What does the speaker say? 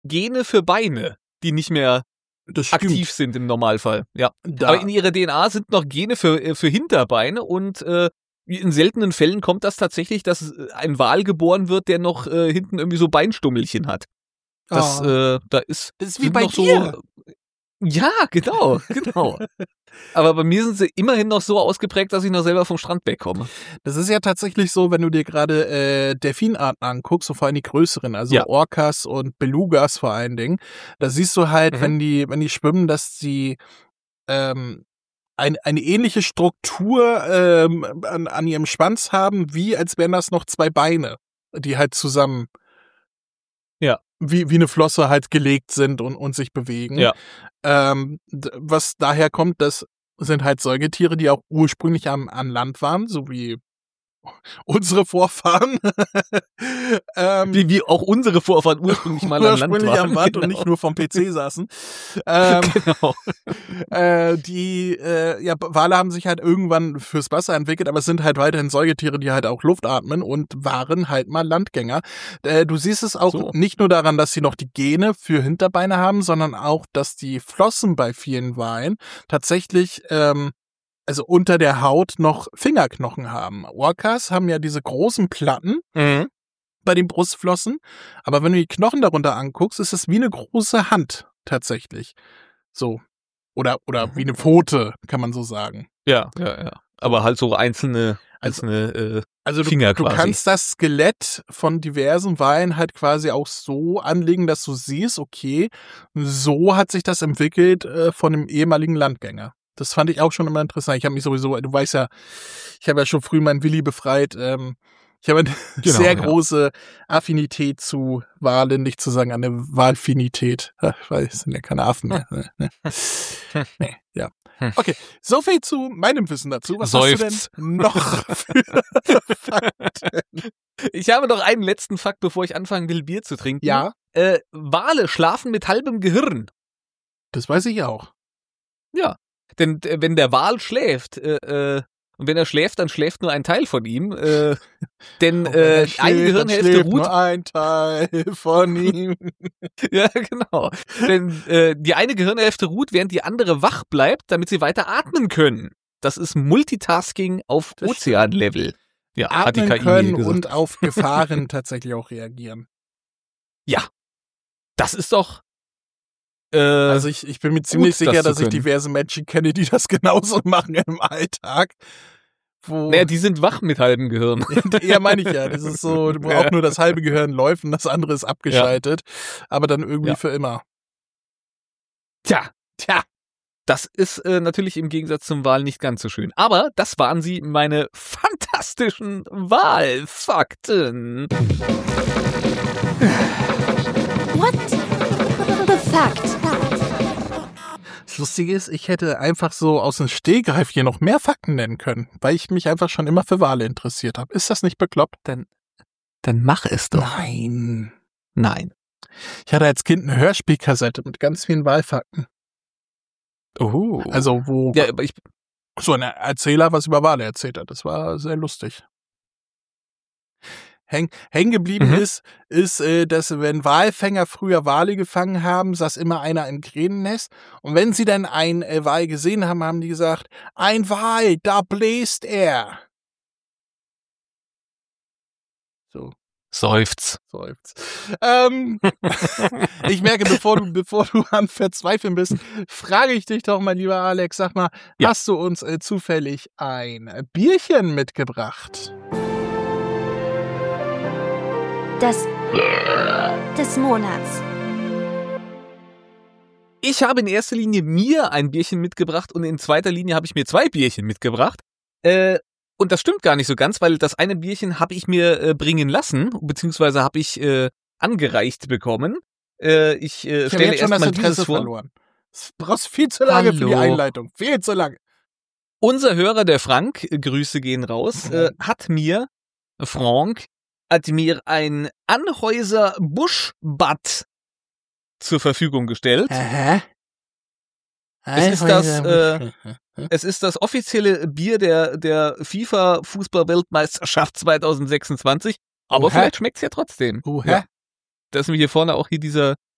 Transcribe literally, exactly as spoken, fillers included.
Gene für Beine, die nicht mehr Das aktiv sind im Normalfall. Ja. Da. Aber in ihrer D N A sind noch Gene für, für Hinterbeine und äh, in seltenen Fällen kommt das tatsächlich, dass ein Wal geboren wird, der noch äh, hinten irgendwie so Beinstummelchen hat. Das, Oh. äh, da ist, Das ist wie sind bei noch dir. so. Ja, genau, genau. Aber bei mir sind sie immerhin noch so ausgeprägt, dass ich noch selber vom Strand wegkomme. Das ist ja tatsächlich so, wenn du dir gerade äh, Delfinarten anguckst, so vor allem die größeren, also Ja. Orcas und Belugas vor allen Dingen, da siehst du halt, Mhm. wenn die, wenn die schwimmen, dass sie ähm, ein, eine ähnliche Struktur ähm, an, an ihrem Schwanz haben, wie als wären das noch zwei Beine, die halt zusammen Ja. wie, wie eine Flosse halt gelegt sind und, und sich bewegen. Ja. Ähm, d- was daher kommt, das sind halt Säugetiere, die auch ursprünglich am, an Land waren, so wie unsere Vorfahren. ähm, Wie, wie auch unsere Vorfahren ursprünglich mal an Land ursprünglich waren. am Land Genau. und nicht nur vom P C saßen. Ähm, Genau. äh, die äh, ja, Wale haben sich halt irgendwann fürs Wasser entwickelt, aber es sind halt weiterhin Säugetiere, die halt auch Luft atmen und waren halt mal Landgänger. Äh, du siehst es auch So. nicht nur daran, dass sie noch die Gene für Hinterbeine haben, sondern auch, dass die Flossen bei vielen Walen tatsächlich ähm, also unter der Haut noch Fingerknochen haben. Orcas haben ja diese großen Platten Mhm. bei den Brustflossen, aber wenn du die Knochen darunter anguckst, ist es wie eine große Hand tatsächlich. So. Oder, oder wie eine Pfote, kann man so sagen. Ja, ja, ja. Aber halt so einzelne, Also- einzelne äh, Also du, Finger du quasi. kannst das Skelett von diversen Walen halt quasi auch so anlegen, dass du siehst, okay, so hat sich das entwickelt äh, von dem ehemaligen Landgänger. Das fand ich auch schon immer interessant. Ich habe mich sowieso, du weißt ja, ich habe ja schon früh meinen Willi befreit. Ähm, ich habe eine Genau, sehr ja. große Affinität zu Walen, nicht zu sagen eine Walfinität, Ja, weil es sind ja keine Affen mehr. ne? Nee, ja. Okay, so viel zu meinem Wissen dazu. Was Seufz. hast du denn noch für Fakten? Ich habe noch einen letzten Fakt, bevor ich anfangen will, Bier zu trinken. Ja, Äh, Wale schlafen mit halbem Gehirn. das weiß ich auch. Ja. Denn äh, wenn der Wal schläft, äh, äh, und wenn er schläft, dann schläft nur ein Teil von ihm. Äh, denn Und wenn äh, er eine schläft, dann Gehirnhälfte schläft ruht. nur ein Teil von ihm. Ja, genau. Denn äh, die eine Gehirnhälfte ruht, während die andere wach bleibt, damit sie weiter atmen können. Das ist Multitasking auf Das Ozeanlevel. Ja, hat die Atmen K I können gesagt. und auf Gefahren tatsächlich auch reagieren. Das ist doch. Äh, Also ich, ich bin mir ziemlich das sicher, zu dass ich können. diverse Menschen kenne, die das genauso machen im Alltag. Wo naja, die sind wach mit halbem Gehirn. eher meine ich ja, das ist so, wo Ja. auch nur das halbe Gehirn läuft und das andere ist abgeschaltet, aber dann irgendwie Ja. für immer. Tja, tja. Das ist äh, natürlich im Gegensatz zum Wal nicht ganz so schön. Aber das waren sie, meine fantastischen Wahlfakten. What the fact? Das Lustige ist, ich hätte einfach so aus dem Stehgreif hier noch mehr Fakten nennen können, weil ich mich einfach schon immer für Wale interessiert habe. Ist das nicht bekloppt? Dann, dann mach es doch. Nein. Nein. Ich hatte als Kind eine Hörspielkassette mit ganz vielen Wahlfakten. Oh. Also wo ja, aber ich, so ein Erzähler was über Wale erzählt hat. Das war sehr lustig. Häng, hängen geblieben Mhm. ist, ist, äh, dass wenn Walfänger früher Wale gefangen haben, saß immer einer im Krähennest. Und wenn sie dann einen äh, Wal gesehen haben, haben die gesagt, ein Wal, da bläst er. So, seufz. seufzt. Ähm, ich merke, bevor du, bevor du am Verzweifeln bist, frage ich dich doch mal, lieber Alex, sag mal, Ja. hast du uns äh, zufällig ein Bierchen mitgebracht? Das des Monats. Ich habe in erster Linie mir ein Bierchen mitgebracht und in zweiter Linie habe ich mir zwei Bierchen mitgebracht. Äh, und das stimmt gar nicht so ganz, weil das eine Bierchen habe ich mir äh, bringen lassen, beziehungsweise habe ich äh, angereicht bekommen. Äh, ich äh, Ich habe stelle jetzt schon das erstmal Interesse dieses vor. verloren. Du brauchst viel zu lange für die Hallo. Einleitung. Viel zu lange. Unser Hörer, der Frank, äh, Grüße gehen raus, äh, hat mir, Frank, hat mir ein Anhäuser Buschbad zur Verfügung gestellt. Hä? Es ist das, äh, Es ist das offizielle Bier der, der FIFA-Fußball-Weltmeisterschaft zwanzig sechsundzwanzig. Aber Oha. vielleicht schmeckt's ja trotzdem. Oha. Ja. Da ist mir hier vorne auch hier dieser,